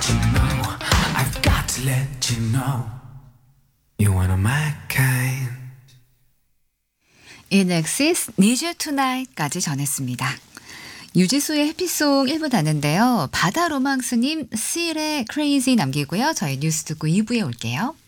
you know. I've got to let you know. You're one of my kind. 인엑시스 Need You Tonight까지 전했습니다. 유지수의 해피송 1부 다는데요. 바다 로망스님 Seal의 Crazy 남기고요. 저희 뉴스 듣고 2부에 올게요.